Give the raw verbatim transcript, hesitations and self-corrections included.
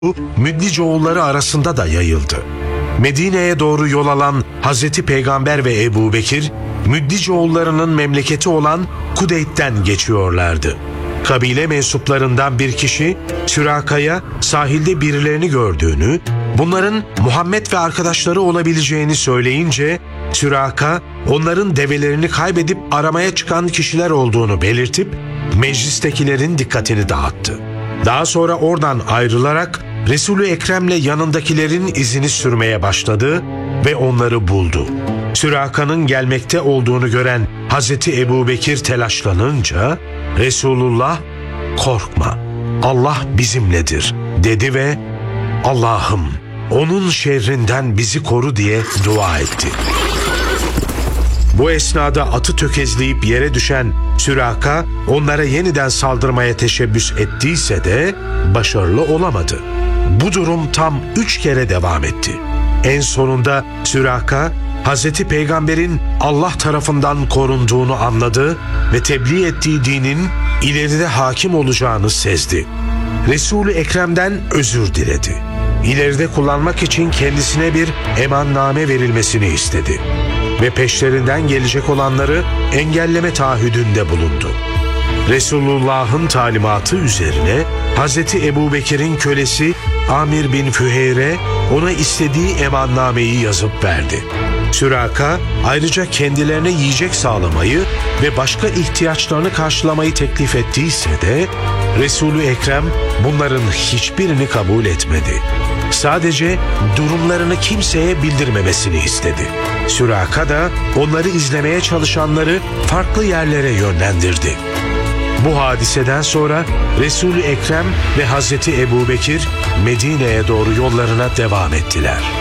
Müdlicoğulları arasında da yayıldı. Medine'ye doğru yol alan Hazreti Peygamber ve Ebu Bekir, Müdlicoğullarının memleketi olan Kudeyd'den geçiyorlardı. Kabile mensuplarından bir kişi Süraka'ya sahilde birilerini gördüğünü, bunların Muhammed ve arkadaşları olabileceğini söyleyince Süraka onların develerini kaybedip aramaya çıkan kişiler olduğunu belirtip meclistekilerin dikkatini dağıttı. Daha sonra oradan ayrılarak Resul-i Ekrem'le yanındakilerin izini sürmeye başladı ve onları buldu. Süraka'nın gelmekte olduğunu gören Hazreti Ebu Bekir telaşlanınca Resulullah "Korkma, Allah bizimledir" dedi ve "Allah'ım onun şerrinden bizi koru" diye dua etti. Bu esnada atı tökezleyip yere düşen Süraka onlara yeniden saldırmaya teşebbüs ettiyse de başarılı olamadı. Bu durum tam üç kere devam etti. En sonunda Süraka Hazreti Peygamber'in Allah tarafından korunduğunu anladı ve tebliğ ettiği dinin ileride hakim olacağını sezdi. Resul-i Ekrem'den özür diledi. İleride kullanmak için kendisine bir emanname verilmesini istedi ve peşlerinden gelecek olanları engelleme taahhüdünde bulundu. Resulullah'ın talimatı üzerine Hazreti Ebu Bekir'in kölesi Amir bin Füheyre ona istediği emannameyi yazıp verdi. Süraka ayrıca kendilerine yiyecek sağlamayı ve başka ihtiyaçlarını karşılamayı teklif ettiyse de Resul-i Ekrem bunların hiçbirini kabul etmedi. Sadece durumlarını kimseye bildirmemesini istedi. Süraka da onları izlemeye çalışanları farklı yerlere yönlendirdi. Bu hadiseden sonra Resul-i Ekrem ve Hazreti Ebu Bekir Medine'ye doğru yollarına devam ettiler.